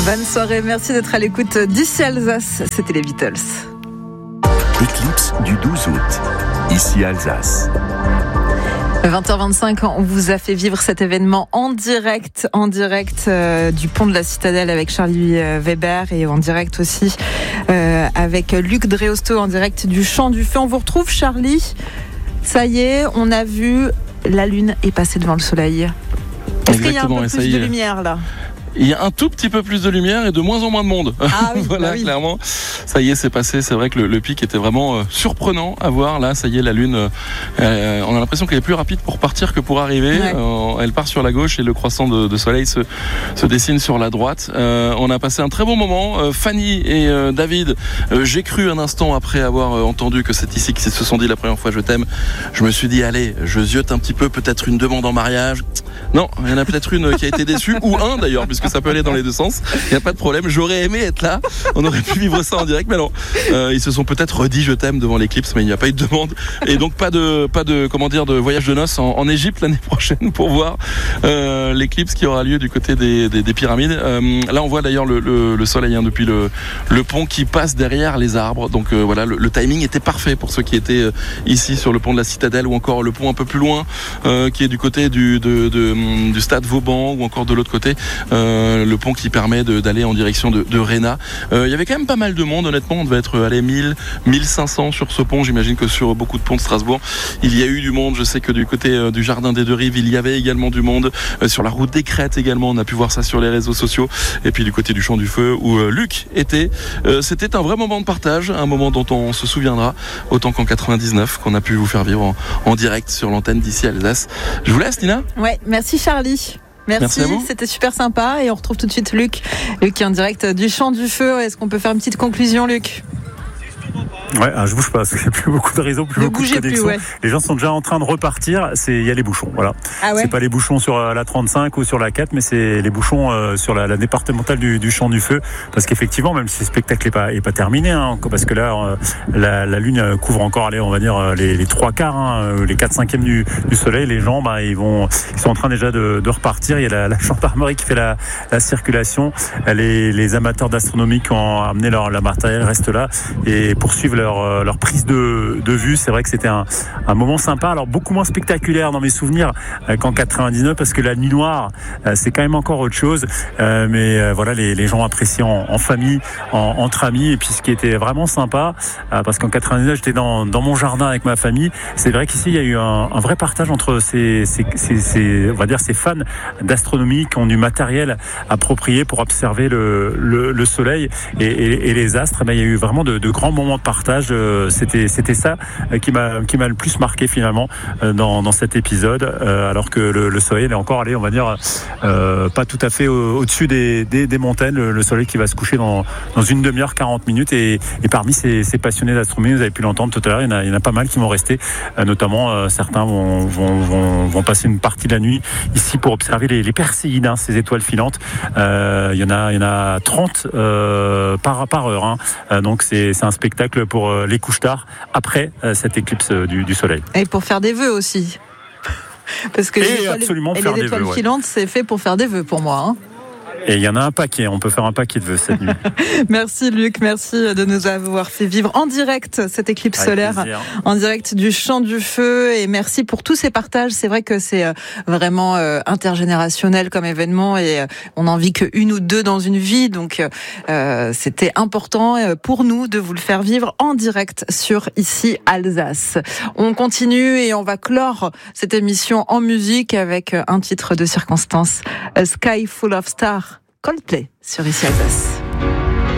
Bonne soirée, merci d'être à l'écoute d'ici Alsace, c'était les Beatles. Éclipse du 12 août, ici Alsace. 20h25, on vous a fait vivre cet événement en direct du pont de la Citadelle avec Charlie Weber et en direct aussi avec Luc Dreosto en direct du Chant du Feu. On vous retrouve, Charlie. Ça y est, on a vu la lune est passée devant le soleil. Est-ce qu'il y a un peu plus de lumière là ? Il y a un tout petit peu plus de lumière et de moins en moins de monde. Ah oui, voilà, bah oui. Clairement. Ça y est, c'est passé. C'est vrai que le pic était vraiment surprenant à voir. Là, ça y est, la lune, on a l'impression qu'elle est plus rapide pour partir que pour arriver. Ouais. Elle part sur la gauche et le croissant de soleil se dessine sur la droite. On a passé un très bon moment. Fanny et David, j'ai cru un instant après avoir entendu que c'est ici qu'ils se sont dit la première fois je t'aime. Je me suis dit, allez, je ziote un petit peu, peut-être une demande en mariage. Non, il y en a peut-être une qui a été déçue, ou un d'ailleurs, puisque ça peut aller dans les deux sens. Il n'y a pas de problème. J'aurais aimé être là. On aurait pu vivre ça en direct, mais non. Ils se sont peut-être redit je t'aime devant l'éclipse, mais il n'y a pas eu de demande. Et donc pas de voyage de noces en Égypte l'année prochaine pour voir l'éclipse qui aura lieu du côté des pyramides. Là, on voit d'ailleurs le soleil depuis le pont qui passe derrière les arbres. Donc voilà, le timing était parfait pour ceux qui étaient ici sur le pont de la Citadelle ou encore le pont un peu plus loin qui est du côté du stade Vauban ou encore de l'autre côté. Le pont qui permet d'aller en direction de Réna. Il y avait quand même pas mal de monde, honnêtement. On devait être 1500 sur ce pont. J'imagine que sur beaucoup de ponts de Strasbourg, il y a eu du monde. Je sais que du côté du Jardin des Deux Rives, il y avait également du monde. Sur la route des Crêtes également, on a pu voir ça sur les réseaux sociaux. Et puis du côté du Chant du Feu où Luc était. C'était un vrai moment de partage, un moment dont on se souviendra, autant qu'en 99, qu'on a pu vous faire vivre en direct sur l'antenne d'ici Alsace. Je vous laisse, Nina. Ouais, merci Charlie. Merci à vous. C'était super sympa et on retrouve tout de suite Luc qui est en direct du Chant du Feu. Est-ce qu'on peut faire une petite conclusion, Luc ? Ouais, je bouge pas parce qu'il n'y a plus beaucoup de réseaux, plus beaucoup de connexions. Ouais. Les gens sont déjà en train de repartir. Il y a les bouchons, voilà. Ah ouais. C'est pas les bouchons sur la 35 ou sur la 4, mais c'est les bouchons sur la départementale du Chant du Feu. Parce qu'effectivement, même si le spectacle est pas terminé, parce que là, la lune couvre encore, on va dire les 3/4, les 4/5 du soleil. Les gens, ils sont en train déjà de repartir. Il y a la gendarmerie qui fait la circulation. Les amateurs d'astronomie qui ont amené leur matériel restent là et poursuivent leur prise de vue. C'est vrai que c'était un moment sympa, alors beaucoup moins spectaculaire dans mes souvenirs qu'en 99 parce que la nuit noire c'est quand même encore autre chose, mais voilà, les gens appréciaient en famille, entre amis. Et puis ce qui était vraiment sympa, parce qu'en 99 j'étais dans mon jardin avec ma famille, c'est vrai qu'ici il y a eu un vrai partage entre ces on va dire ces fans d'astronomie qui ont du matériel approprié pour observer le soleil et les astres. Il y a eu vraiment de grands moments de partage. C'était ça qui m'a le plus marqué finalement dans cet épisode, alors que le soleil est encore allé, on va dire, pas tout à fait au-dessus des montagnes. Le soleil qui va se coucher dans une demi-heure, 40 minutes. Et parmi ces passionnés d'astronomie, vous avez pu l'entendre tout à l'heure, il y en a pas mal qui vont rester, notamment certains vont passer une partie de la nuit ici pour observer les Perséides, ces étoiles filantes. Il y en a 30 par heure, donc c'est un spectacle pour les couches tard après cette éclipse du soleil. Et pour faire des vœux aussi. Parce que les étoiles filantes, c'est fait pour faire des vœux pour moi. Et il y en a un paquet, on peut faire un paquet de vœux cette nuit. Merci Luc, merci de nous avoir fait vivre en direct cette éclipse solaire, en direct du Chant du Feu, et merci pour tous ces partages. C'est vrai que c'est vraiment intergénérationnel comme événement et on n'en vit qu'une ou deux dans une vie, donc c'était important pour nous de vous le faire vivre en direct sur ici Alsace. On continue et on va clore cette émission en musique avec un titre de circonstance, A Sky Full of Stars, Coldplay sur ici Alsace.